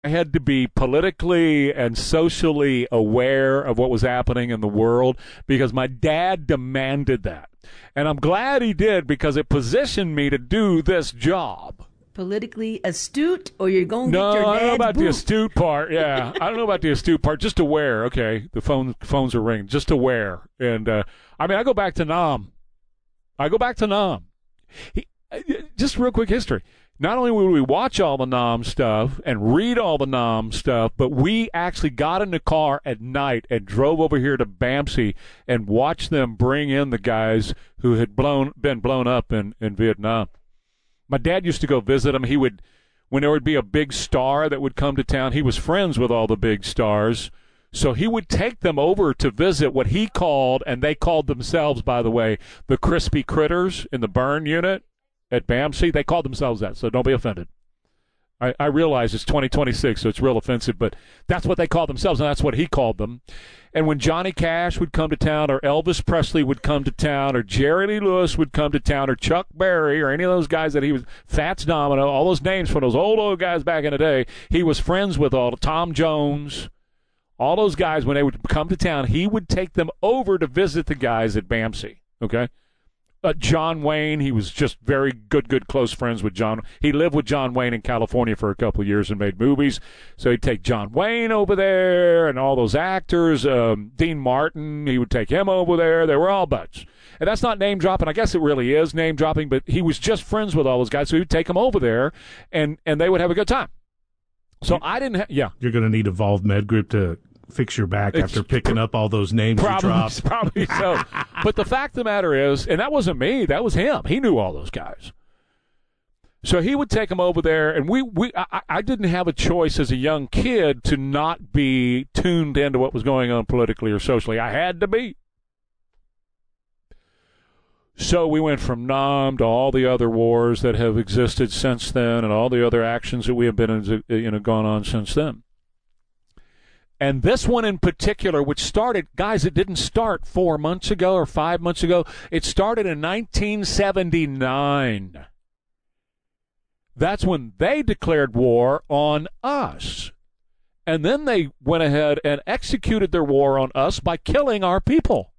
I had to be politically and socially aware of what was happening in the world because my dad demanded that. And I'm glad he did because it positioned me to do this job. Politically astute, or you're going to get your dad's No, I don't know about boot. the astute part. Yeah, I don't know about the astute part. Just aware. Okay, the phones are ringing. Just aware. And, I go back to Nam. Just real quick history. Not only would we watch all the Nam stuff and read all the Nam stuff, but we actually got in the car at night and drove over here to Bamsey and watched them bring in the guys who had been blown up in Vietnam. My dad used to go visit them. When there would be a big star that would come to town, he was friends with all the big stars. So he would take them over to visit what he called, and they called themselves, by the way, the crispy critters in the burn unit at Bamsey. They called themselves that, so don't be offended. I realize it's 2026, so it's real offensive, but that's what they called themselves, and that's what he called them. And when Johnny Cash would come to town, or Elvis Presley would come to town, or Jerry Lee Lewis would come to town, or Chuck Berry, or any of those guys that he was, Fats Domino, all those names from those old guys back in the day, he was friends with all, Tom Jones, all those guys. When they would come to town, he would take them over to visit the guys at Bamsey, okay? John Wayne, he was just very good close friends with John. He lived with John Wayne in California for a couple of years and made movies. So he'd take John Wayne over there and all those actors. Dean Martin, he would take him over there. They were all buds. And that's not name dropping. I guess it really is name dropping, but he was just friends with all those guys. So he would take them over there, and they would have a good time. So I didn't You're going to need Evolve Med Group to fix your back after picking up all those names you dropped. Probably so. But the fact of the matter is, and that wasn't me, that was him. He knew all those guys. So he would take them over there, and I didn't have a choice as a young kid to not be tuned into what was going on politically or socially. I had to be. So we went from Nam to all the other wars that have existed since then, and all the other actions that we have been gone on since then. And this one in particular, which started, guys, it didn't start 4 months ago or 5 months ago. It started in 1979. That's when they declared war on us. And then they went ahead and executed their war on us by killing our people.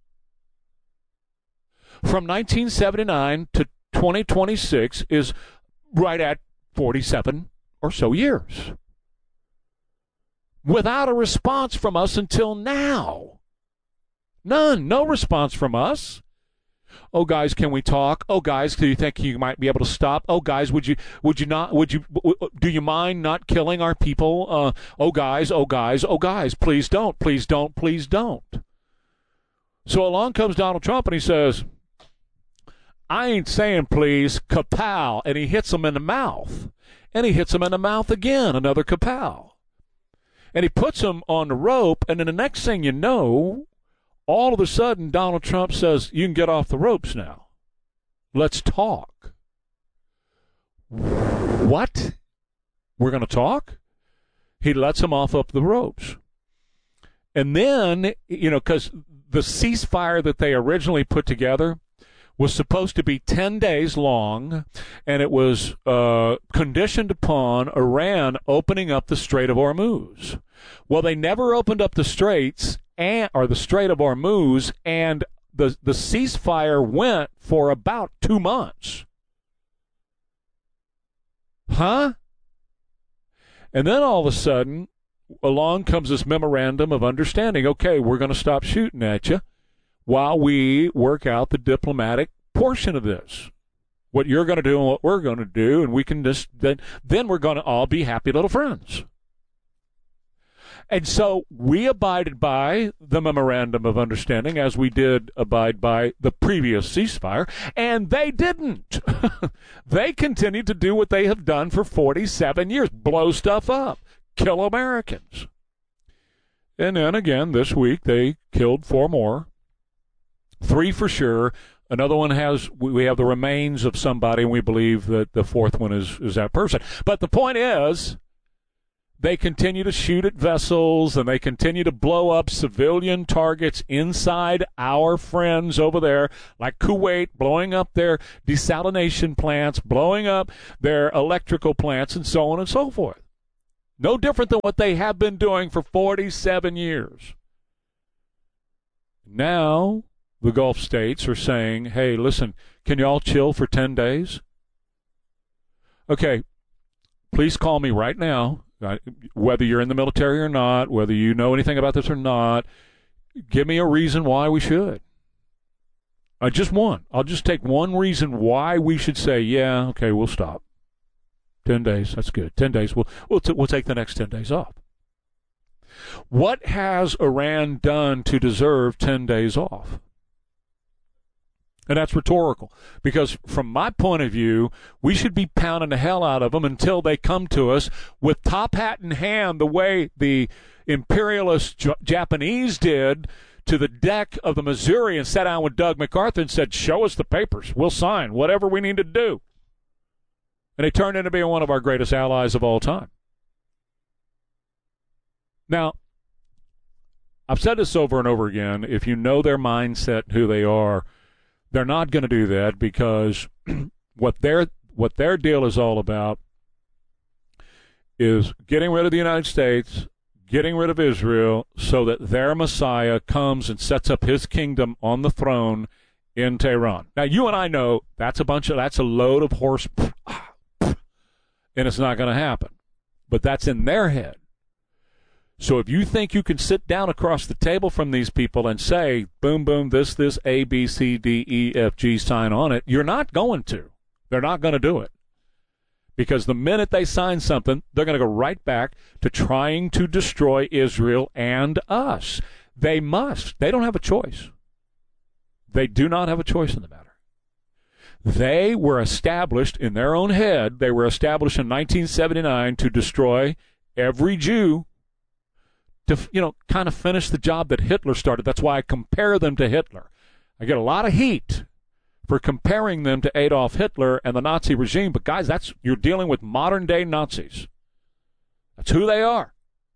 From 1979 to 2026 is right at 47 or so years. Without a response from us until now. None. No response from us. Oh, guys, can we talk? Oh, guys, do you think you might be able to stop? Oh, guys, do you mind not killing our people? Oh, guys, please don't, please don't, please don't. So along comes Donald Trump and he says, I ain't saying please, kapow. And he hits him in the mouth. And he hits him in the mouth again, another kapow. And he puts him on the rope, and then the next thing you know, all of a sudden, Donald Trump says, you can get off the ropes now. Let's talk. What? We're going to talk? He lets him off up the ropes. And then, because the ceasefire that they originally put together was supposed to be 10 days long, and it was conditioned upon Iran opening up the Strait of Hormuz. Well, they never opened up the straits, or the Strait of Hormuz, and the ceasefire went for about 2 months. Huh? And then all of a sudden, along comes this memorandum of understanding. Okay, we're going to stop shooting at you while we work out the diplomatic portion of this. What you're going to do and what we're going to do, and we can just then we're going to all be happy little friends. And so we abided by the memorandum of understanding as we did abide by the previous ceasefire, and they didn't. They continued to do what they have done for 47 years, blow stuff up, kill Americans. And then again, this week, they killed 4 more. 3 for sure. Another one we have the remains of somebody, and we believe that the 4th one is that person. But the point is, they continue to shoot at vessels, and they continue to blow up civilian targets inside our friends over there, like Kuwait, blowing up their desalination plants, blowing up their electrical plants, and so on and so forth. No different than what they have been doing for 47 years. Now, the Gulf states are saying, hey, listen, can you all chill for 10 days? Okay, please call me right now, whether you're in the military or not, whether you know anything about this or not. Give me a reason why we should. Just one. I'll just take one reason why we should say, yeah, okay, we'll stop. 10 days, that's good. 10 days, we'll take the next 10 days off. What has Iran done to deserve 10 days off? And that's rhetorical, because from my point of view, we should be pounding the hell out of them until they come to us with top hat in hand, the way the imperialist Japanese did to the deck of the Missouri and sat down with Doug MacArthur and said, show us the papers. We'll sign whatever we need to do. And they turned into being one of our greatest allies of all time. Now, I've said this over and over again. If you know their mindset, who they are, they're not going to do that, because what their deal is all about is getting rid of the United States, getting rid of Israel, so that their Messiah comes and sets up his kingdom on the throne in Tehran. Now, you and I know that's a load of horse, and it's not going to happen. But that's in their head. So if you think you can sit down across the table from these people and say, boom, boom, this, A, B, C, D, E, F, G, sign on it, you're not going to. They're not going to do it. Because the minute they sign something, they're going to go right back to trying to destroy Israel and us. They must. They don't have a choice. They do not have a choice in the matter. They were established in their own head. They were established in 1979 to destroy every Jew, to, kind of finish the job that Hitler started. That's why I compare them to Hitler. I get a lot of heat for comparing them to Adolf Hitler and the Nazi regime. But, guys, you're dealing with modern-day Nazis. That's who they are.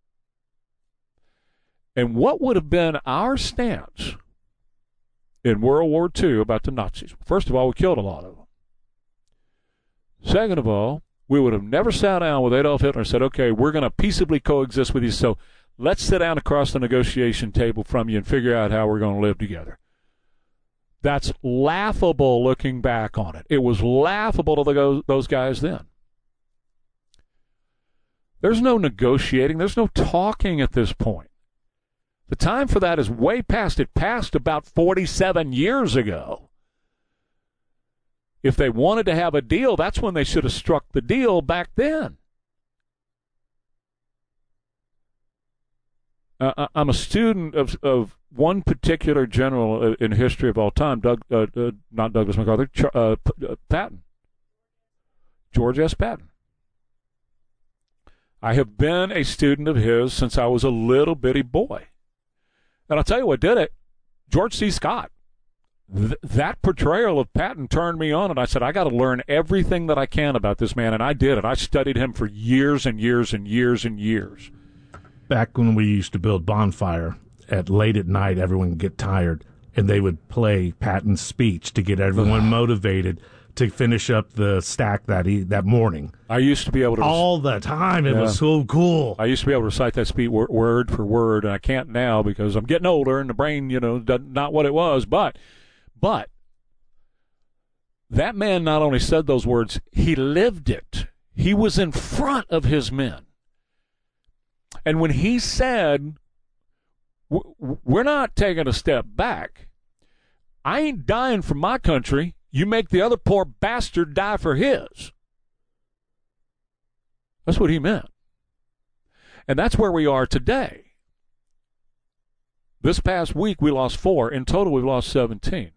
And what would have been our stance in World War II about the Nazis? First of all, we killed a lot of them. Second of all, we would have never sat down with Adolf Hitler and said, okay, we're going to peaceably coexist with you, so let's sit down across the negotiation table from you and figure out how we're going to live together. That's laughable looking back on it. It was laughable to those guys then. There's no negotiating. There's no talking at this point. The time for that is way past. It passed about 47 years ago. If they wanted to have a deal, that's when they should have struck the deal back then. I'm a student of one particular general in history of all time, not Douglas MacArthur, Patton. George S. Patton. I have been a student of his since I was a little bitty boy. And I'll tell you what did it. George C. Scott. That portrayal of Patton turned me on, and I said, I got to learn everything that I can about this man, and I did it. I studied him for years and years and years and years. Back when we used to build bonfire, late at night, everyone would get tired, and they would play Patton's speech to get everyone motivated to finish up the stack that morning. I used to be able to all the time. It was so cool. I used to be able to recite that speech word for word, and I can't now because I'm getting older and the brain, not what it was. But that man not only said those words, he lived it. He was in front of his men. And when he said, we're not taking a step back, I ain't dying for my country. You make the other poor bastard die for his. That's what he meant. And that's where we are today. This past week, we lost 4. In total, we've lost 17.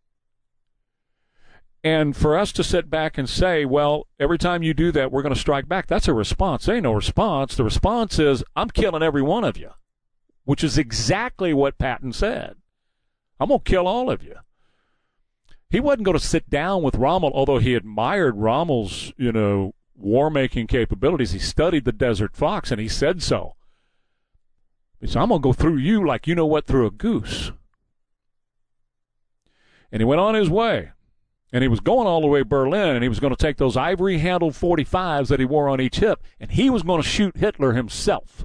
And for us to sit back and say, well, every time you do that, we're going to strike back, that's a response. There ain't no response. The response is, I'm killing every one of you, which is exactly what Patton said. I'm going to kill all of you. He wasn't going to sit down with Rommel, although he admired Rommel's, war-making capabilities. He studied the Desert Fox, and he said so. He said, I'm going to go through you like through a goose. And he went on his way. And he was going all the way to Berlin, and he was going to take those ivory-handled 45s that he wore on each hip, and he was going to shoot Hitler himself.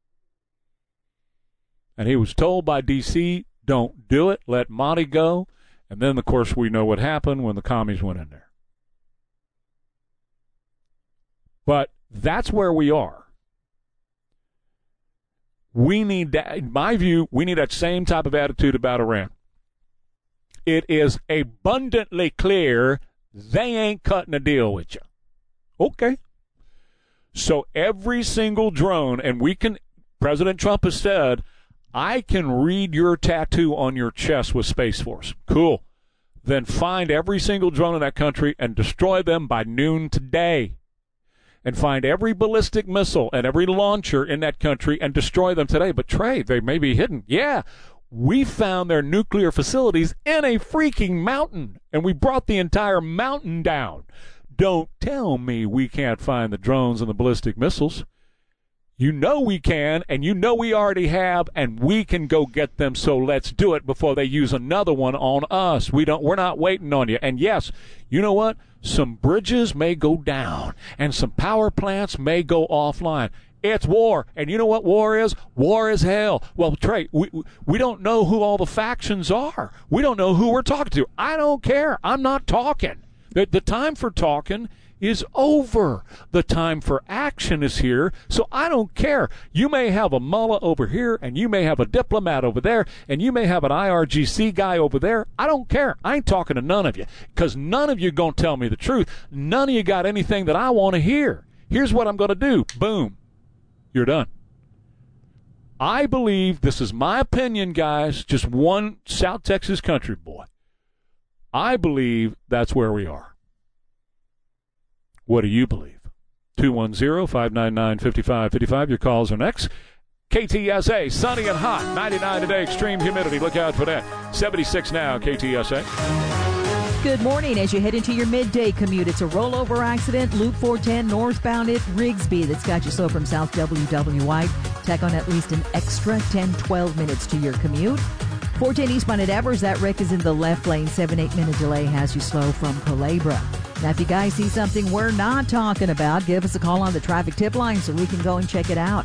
And he was told by D.C., don't do it, let Monty go. And then, of course, we know what happened when the commies went in there. But that's where we are. We need that, in my view, we need that same type of attitude about Iran. It is abundantly clear they ain't cutting a deal with you. Okay. So every single drone, and President Trump has said, I can read your tattoo on your chest with Space Force. Cool. Then find every single drone in that country and destroy them by noon today. And find every ballistic missile and every launcher in that country and destroy them today. But Trey, they may be hidden. Yeah. We found their nuclear facilities in a freaking mountain, and we brought the entire mountain down. Don't tell me we can't find the drones and the ballistic missiles. You know we can, and you know we already have, and we can go get them, so let's do it before they use another one on us. We're not waiting on you. And yes, you know what? Some bridges may go down, and some power plants may go offline. It's war. And you know what war is? War is hell. Well, Trey, we don't know who all the factions are. We don't know who we're talking to. I don't care. I'm not talking. The time for talking is over. The time for action is here, so I don't care. You may have a mullah over here, and you may have a diplomat over there, and you may have an IRGC guy over there. I don't care. I ain't talking to none of you, because none of you going to tell me the truth. None of you got anything that I want to hear. Here's what I'm going to do. Boom. You're done. I believe, this is my opinion, guys, just one South Texas country boy. I believe that's where we are. What do you believe? 210-599-5555. Your calls are next. KTSA, sunny and hot, 99 today, extreme humidity. Look out for that. 76 now, KTSA. Good morning. As you head into your midday commute, it's a rollover accident, Loop 410 northbound at Rigsby, that's got you slow from South WW White. Tack on at least an extra 10-12 minutes to your commute. 410 eastbound at Evers, that wreck is in the left lane. 7-8 minute delay has you slow from Culebra. Now, if you guys see something we're not talking about, give us a call on the traffic tip line so we can go and check it out.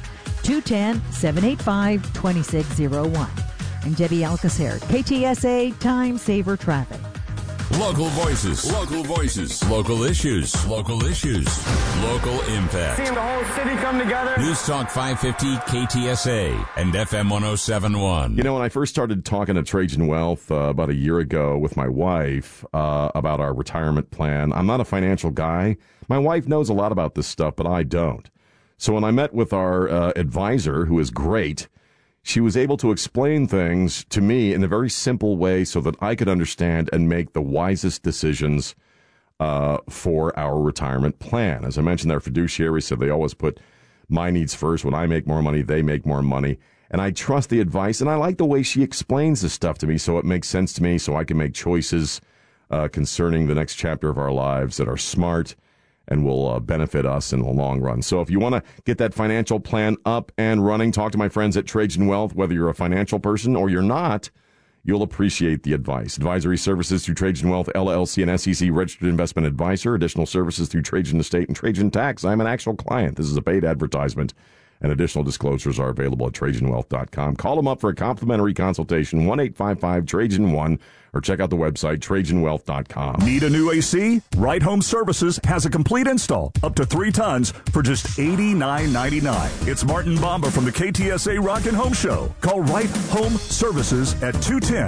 210-785-2601. I'm Debbie Alcacer, KTSA Time Saver Traffic. Local voices, local issues, local impact. Seeing the whole city come together. News Talk 550 KTSA and FM 1071. You know, when I first started talking to Trajan Wealth about a year ago with my wife about our retirement plan, I'm not a financial guy. My wife knows a lot about this stuff, but I don't. So when I met with our advisor, who is great, she was able to explain things to me in a very simple way so that I could understand and make the wisest decisions for our retirement plan. As I mentioned, they're fiduciaries, so they always put my needs first. When I make more money, they make more money. And I trust the advice, and I like the way she explains this stuff to me so it makes sense to me so I can make choices concerning the next chapter of our lives that are smart and will benefit us in the long run. So if you want to get that financial plan up and running, talk to my friends at Trajan Wealth. Whether you're a financial person or you're not, you'll appreciate the advice. Advisory services through Trajan Wealth, LLC, and SEC registered investment advisor. Additional services through Trajan Estate and Trajan Tax. I'm an actual client. This is a paid advertisement, and additional disclosures are available at TrajanWealth.com. Call them up for a complimentary consultation, 1-855-TRAJAN-1, or check out the website, TrajanWealth.com. Need a new AC? Right Home Services has a complete install, up to 3 tons, for just $89.99. It's Martin Bomba from the KTSA Rock and Home Show. Call Right Home Services at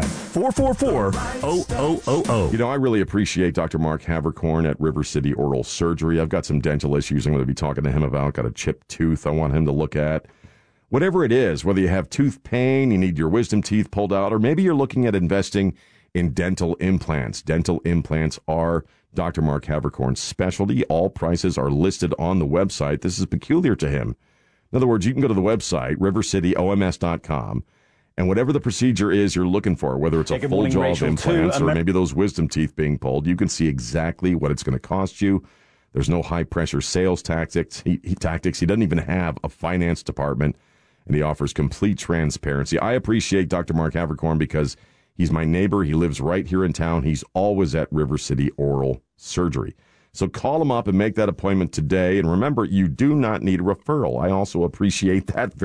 210-444-0000. You know, I really appreciate Dr. Mark Havercorn at River City Oral Surgery. I've got some dental issues I'm going to be talking to him about. Got a chipped tooth I want him to look at. Whatever it is, whether you have tooth pain, you need your wisdom teeth pulled out, or maybe you're looking at investing in dental implants. Dental implants are Dr. Mark Havercorn's specialty. All prices are listed on the website. This is peculiar to him. In other words, you can go to the website, rivercityoms.com, and whatever the procedure is you're looking for, whether it's a full jaw of implants or maybe those wisdom teeth being pulled, you can see exactly what it's going to cost you. There's no high-pressure sales tactics. He doesn't even have a finance department, and he offers complete transparency. I appreciate Dr. Mark Havercorn because He's my neighbor. He lives right here in town. He's always at River City Oral Surgery. So call him up and make that appointment today. And remember, you do not need a referral. I also appreciate that very